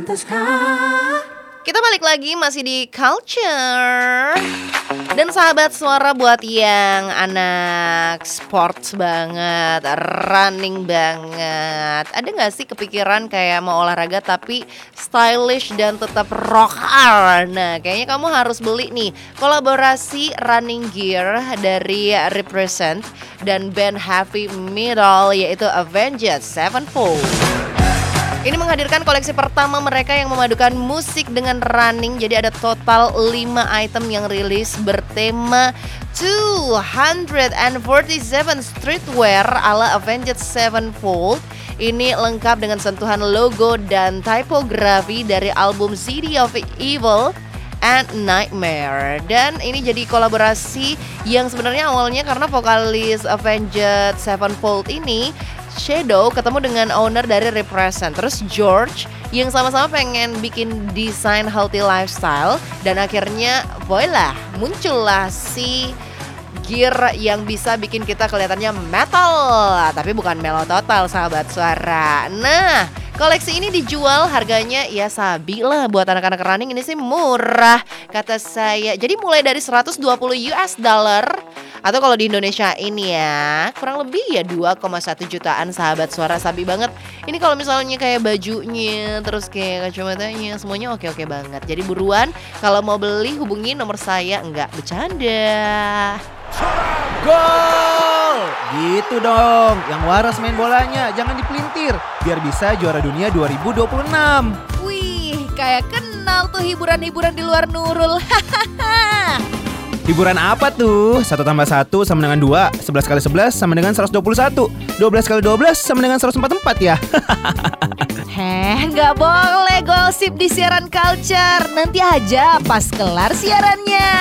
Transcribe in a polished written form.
Kita balik lagi masih di Culture. Dan sahabat suara buat yang anak sports banget, running banget, ada gak sih kepikiran kayak mau olahraga tapi stylish dan tetap rock hard? Nah kayaknya kamu harus beli nih kolaborasi running gear dari Represent dan band heavy metal yaitu Avenged Sevenfold. Ini menghadirkan koleksi pertama mereka yang memadukan musik dengan running. Jadi ada total 5 item yang rilis bertema 247 streetwear ala Avenged Sevenfold. Ini lengkap dengan sentuhan logo dan tipografi dari album City of Evil and Nightmare. Dan ini jadi kolaborasi yang sebenarnya awalnya karena vokalis Avenged Sevenfold ini Shadow ketemu dengan owner dari Represent, terus George yang sama-sama pengen bikin desain healthy lifestyle, dan akhirnya voila muncullah si gear yang bisa bikin kita kelihatannya metal, tapi bukan mellow total sahabat suara. Nah koleksi ini dijual harganya ya sabi lah, buat anak-anak running ini sih murah kata saya. Jadi mulai dari 120 US dollar atau kalau di Indonesia ini ya kurang lebih ya 2,1 jutaan sahabat suara, sabi banget. Ini kalau misalnya kayak bajunya terus kayak kacamatanya semuanya oke-oke banget. Jadi buruan kalau mau beli hubungi nomor saya, enggak bercanda. Gol! Gitu dong, yang waras main bolanya jangan dipelintir biar bisa juara dunia 2026. Wih, kayak kenal tuh hiburan-hiburan di luar Nurul. Hiburan apa tuh? 1 tambah 1 sama dengan 2, 11 kali 11 sama dengan 121, 12 kali 12 sama dengan 144 ya. Nggak boleh gosip di siaran Culture. Nanti aja pas kelar siarannya.